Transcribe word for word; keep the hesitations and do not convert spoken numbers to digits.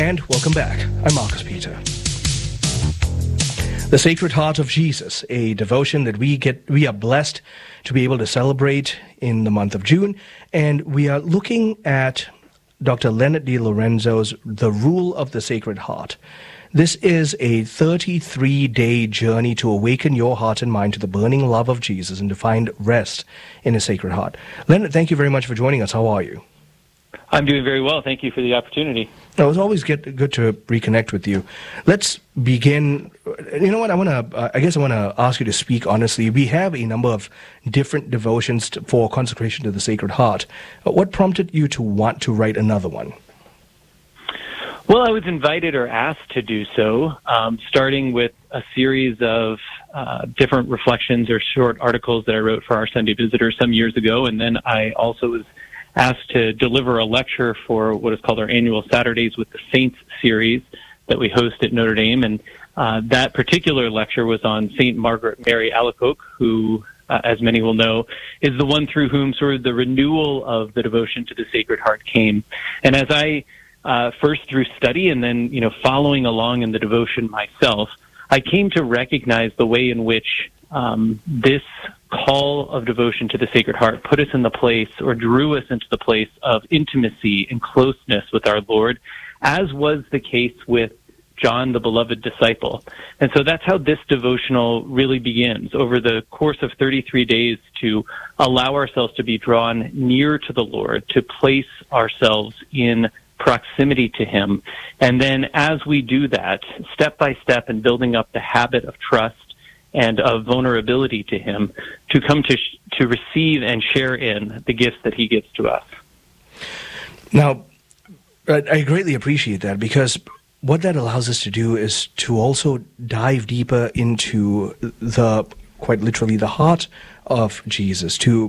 And welcome back. I'm Marcus Peter. The Sacred Heart of Jesus, a devotion that we get, we are blessed to be able to celebrate in the month of June. And we are looking at Doctor Leonard D. Lorenzo's The Rule of the Sacred Heart. This is a thirty-three day journey to awaken your heart and mind to the burning love of Jesus and to find rest in His Sacred Heart. Leonard, thank you very much for joining us. How are you? I'm doing very well. Thank you for the opportunity. It was always get, good to reconnect with you. Let's begin. You know what? I want to. Uh, I guess I want to ask you to speak honestly. We have a number of different devotions to, for consecration to the Sacred Heart. Uh, what prompted you to want to write another one? Well, I was invited or asked to do so, um, starting with a series of uh, different reflections or short articles that I wrote for our Sunday Visitor some years ago, and then I also was asked to deliver a lecture for what is called our annual Saturdays with the Saints series that we host at Notre Dame. And uh, that particular lecture was on Saint Margaret Mary Alacoque, who, uh, as many will know, is the one through whom sort of the renewal of the devotion to the Sacred Heart came. And as I, uh, first through study and then, you know, following along in the devotion myself, I came to recognize the way in which um, this call of devotion to the Sacred Heart put us in the place or drew us into the place of intimacy and closeness with our Lord, as was the case with John, the beloved disciple. And so that's how this devotional really begins, over the course of thirty-three days, to allow ourselves to be drawn near to the Lord, to place ourselves in proximity to Him. And then as we do that, step by step, and building up the habit of trust and of vulnerability to Him, to come to sh- to receive and share in the gifts that He gives to us. Now, I greatly appreciate that, because what that allows us to do is to also dive deeper into the, quite literally, the heart of Jesus, to